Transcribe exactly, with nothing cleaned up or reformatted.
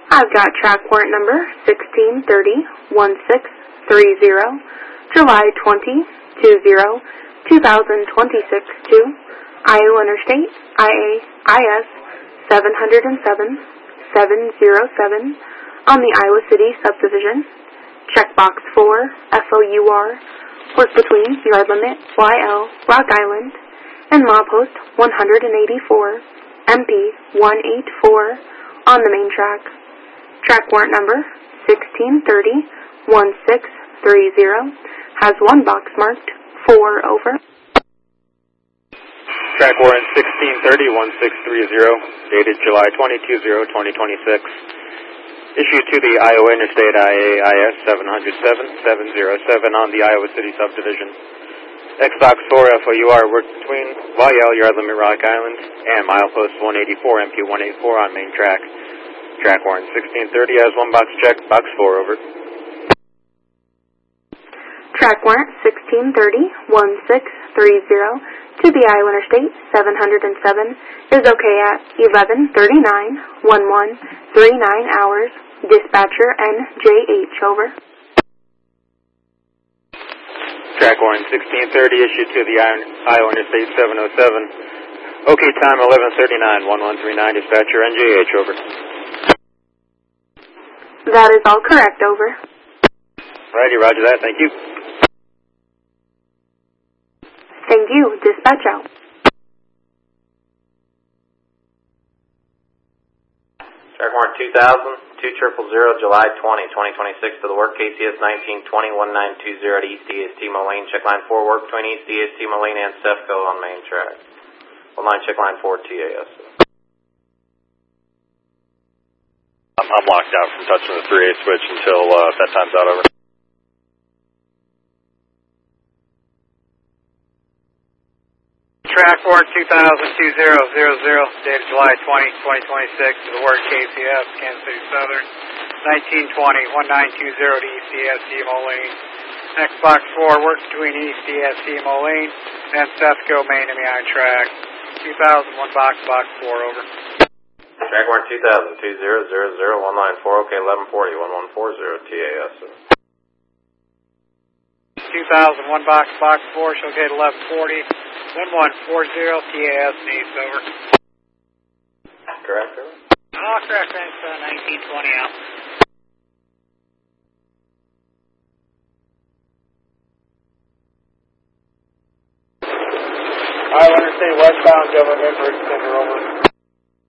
I've got track warrant number sixteen thirty one six three zero, July twentieth, two thousand twenty-six to Iowa Interstate I A I S seven oh seven seven oh seven on the Iowa City subdivision. Checkbox four, F O U R, work between yard limit Y L, Rock Island, and milepost one eighty-four, M P one eighty-four on the main track. Track warrant number sixteen thirty one six three zero has one box marked four over. Track warrant sixteen thirty one six three zero, dated July twenty-second, twenty twenty-six. Issued to the Iowa Interstate I A I S seven oh seven seven oh seven on the Iowa City subdivision. Xbox four F O U R work between Y L, yard limit Rock Island, and milepost one eighty-four, M P one eighty-four on main track. Track warrant sixteen thirty has one box checked, box four over. Track warrant sixteen thirty one six three zero to the Iowa Interstate seven oh seven is okay at eleven thirty-nine eleven thirty-nine hours. Dispatcher N J H over. Track warrant sixteen thirty issued to the Iowa Interstate seven oh seven. Okay, time eleven thirty-nine eleven thirty-nine. Dispatcher N J H over. That is all correct, over. Righty, roger that. Thank you. Thank you. Dispatch out. Track warrant two thousand, two thousand, July twentieth, twenty twenty-six to the work K C S nineteen twenty nineteen twenty to East D S T Moline. Check line four, work between East D S T Moline and Sefco on main track. Hold line, check line four, T A S. I'm, I'm locked out from touching the three A switch until uh, that time's out, over. Track warrant two thousand, two thousand, dated July twentieth, twenty twenty-six to the work K C S, Kansas City Southern, nineteen twenty nineteen twenty to East D S T Moline. Xbox four, work between East D S T Moline and Sefco main and behind track. two thousand one box, box four, over. Track warrant two thousand, two thousand, one nine four, okay, eleven forty, eleven forty, T A S. two thousand one box, box four, shall get eleven forty, eleven forty, T A S, East, over. Correct, over. Oh, correct, thanks, uh, nineteen twenty out. Iowa Interstate westbound, Government Bridge Center, over.